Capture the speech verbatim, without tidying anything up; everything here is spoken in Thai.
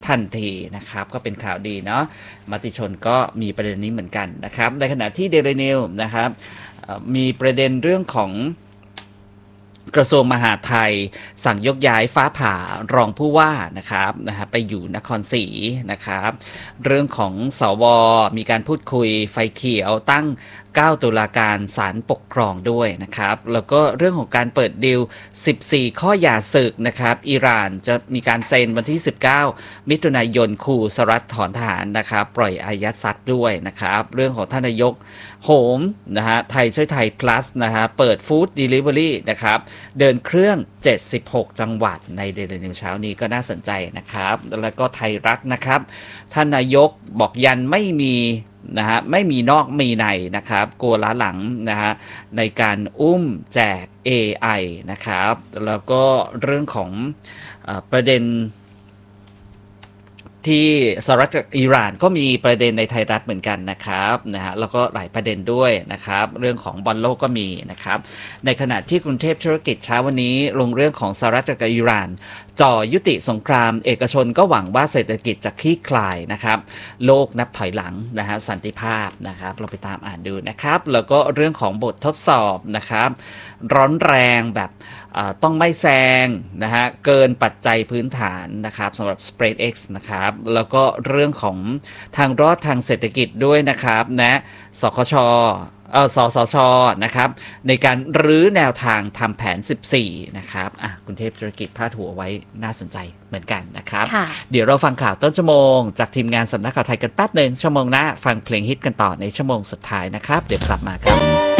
ทันทีนะครับก็เป็นข่าวดีเนาะมติชนก็มีประเด็นนี้เหมือนกันนะครับในขณะที่เดลินิวนะครับมีประเด็นเรื่องของกระทรวงมหาดไทยสั่งยกย้ายฟ้าผ่ารองผู้ว่านะครับนะฮะไปอยู่นครศรีนะครับเรื่องของสวมีการพูดคุยไฟเขียวตั้งเก้าตุลาการศาลปกครองด้วยนะครับแล้วก็เรื่องของการเปิดดีลสิบสี่ข้อหย่าศึกนะครับอิหร่านจะมีการเซ็นวันที่สิบเก้ามิถุนายนขู่สหรัฐถอนทหารนะครับปล่อยอายัดทรัพย์ด้วยนะครับเรื่องของท่านนายกโหมนะฮะไทยช่วยไทย plus นะฮะเปิดฟู้ดเดลิเวอรี่นะครับเดินเครื่องเจ็ดสิบหกจังหวัดในเดลินิวเช้านี้ก็น่าสนใจนะครับแล้วก็ไทยรัฐนะครับท่านนายกบอกยันไม่มีนะฮะไม่มีนอกมีในนะครับกลัวล้าหลังนะฮะในการอุ้มแจก เอ ไอ นะครับแล้วก็เรื่องของเอ่อประเด็นที่สหรัฐกับอิหร่านก็มีประเด็นในไทยรัฐเหมือนกันนะครับนะฮะแล้วก็หลายประเด็นด้วยนะครับเรื่องของบอลโลกก็มีนะครับในขณะที่กรุงเทพธุรกิจเช้าวันนี้ลงเรื่องของสหรัฐกับอิหร่านจ่อยุติสงครามเอกชนก็หวังว่าเศรษฐกิจจะคลี่คลายนะครับโลกนับถอยหลังนะฮะสันติภาพนะครับเราไปตามอ่านดูนะครับแล้วก็เรื่องของบททดสอบนะครับร้อนแรงแบบต้องไม่แซงนะฮะเกินปัจจัยพื้นฐานนะครับสำหรับ SpaceX นะครับแล้วก็เรื่องของทางรอดทางเศรษฐกิจด้วยนะครับนะสคชเออสสชนะครับในการรื้อแนวทางทำแผนสิบสี่นะครับอ่ะกรุงเทพธุรกิจพาดหัวไว้น่าสนใจเหมือนกันนะครับเดี๋ยวเราฟังข่าวต้นชั่วโมงจากทีมงานสำนักข่าวไทยกันแป๊บหนึ่งชั่วโมงหน้าฟังเพลงฮิตกันต่อในชั่วโมงสุดท้ายนะครับเดี๋ยวกลับมาครับ